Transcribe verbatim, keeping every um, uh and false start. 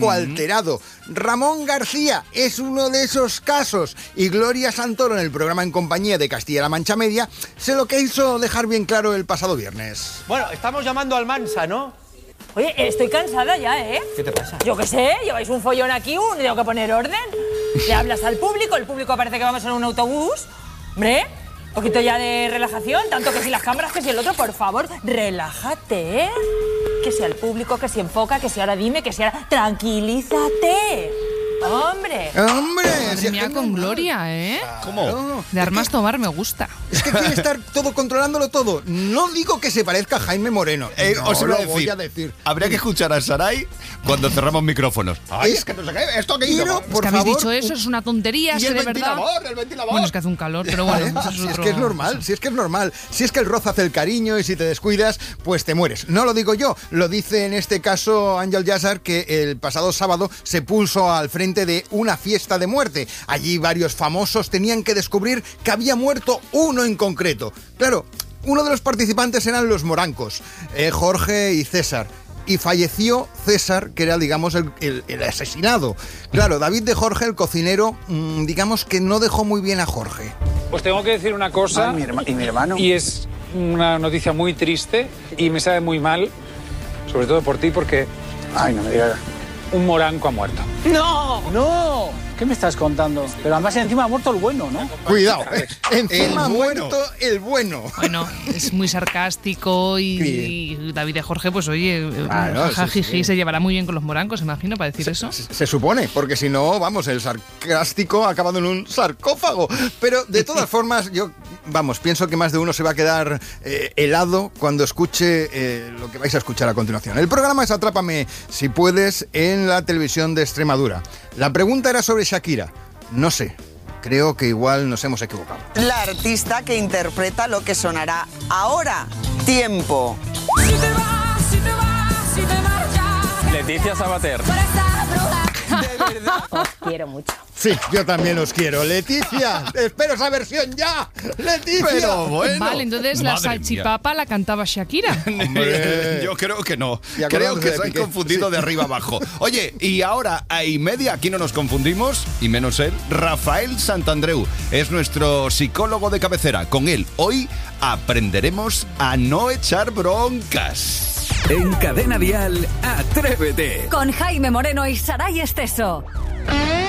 poco alterado. Ramón García es uno de esos casos y Gloria Santoro en el programa En Compañía de Castilla-La Mancha Media se lo quiso dejar bien claro el pasado viernes. Bueno, estamos llamando al Mansa, ¿no? Oye, estoy cansada ya, ¿eh? ¿Qué te pasa? Yo qué sé, lleváis un follón aquí, un, tengo que poner orden. Le hablas al público, el público parece que vamos en un autobús. Hombre, un poquito ya de relajación, tanto que si las cámaras que si el otro, por favor, relájate, ¿eh? Que sea el público, que se enfoca, que si ahora dime, que si ahora... ¡Tranquilízate! ¡Hombre! ¡Hombre! Madre mía, con Gloria, ¿eh? ¿Cómo? De armas tomar me gusta. Es que quiere estar todo controlándolo todo. No digo que se parezca a Jaime Moreno. Eh, no, os iba a lo decir, voy a decir. Habría que escuchar a Saray cuando cerramos micrófonos. Ay, es que no sé qué, esto aquí Quiero, no. Es por que habéis favor, dicho eso, es una tontería, Y es que el de verdad... ventilador, el ventilador. Bueno, es que hace un calor, pero bueno, eso es Si otro... es que es normal, si es que es normal. Si es que el roce hace el cariño y si te descuidas, pues te mueres. No lo digo yo, lo dice en este caso Ángel Yassar, que el pasado sábado se puso al frente de una fiesta de muerte. Allí varios famosos tenían que descubrir que había muerto uno en concreto. Claro, uno de los participantes eran los morancos, eh, Jorge y César. Y falleció César, que era, digamos, el, el, el asesinado. Claro, David de Jorge, el cocinero, mmm, digamos que no dejó muy bien a Jorge. Pues tengo que decir una cosa, Ah, mi herma- ¿y mi hermano? y es una noticia muy triste y me sabe muy mal, sobre todo por ti, porque Ay, no me digas. un moranco ha muerto. ¡No! ¡No! ¿Qué me estás contando? Pero además encima ha muerto el bueno, ¿no? Cuidado, eh, encima ha El bueno. muerto el bueno. Bueno, es muy sarcástico y, Sí. y David de Jorge, pues oye, Claro, jaja, sí, sí. jiji, se llevará muy bien con los morancos, imagino, para decir eso. Se, se supone, porque si no, vamos, el sarcástico ha acabado en un sarcófago. Pero de todas formas, yo, vamos, pienso que más de uno se va a quedar eh, helado cuando escuche eh, lo que vais a escuchar a continuación. El programa es Atrápame si puedes en la televisión de Extremadura. La pregunta era sobre Shakira. No sé, creo que igual nos hemos equivocado. La artista que interpreta lo que sonará ahora. Tiempo. Leticia Sabater. De verdad. Os quiero mucho. Sí, yo también os quiero. Leticia, espero esa versión ya. Leticia. Pero bueno. Vale, entonces la Madre salchipapa la cantaba Shakira. mía. Hombre. Yo creo que no. Y Creo acordándose que de se han Piqué. confundido Sí. de arriba abajo. Oye, y ahora a y media, aquí no nos confundimos, y menos él, Rafael Santandreu. Es nuestro psicólogo de cabecera. Con él, hoy aprenderemos a no echar broncas. En Cadena Dial, Atrévete. Con Jaime Moreno y Saray Esteso.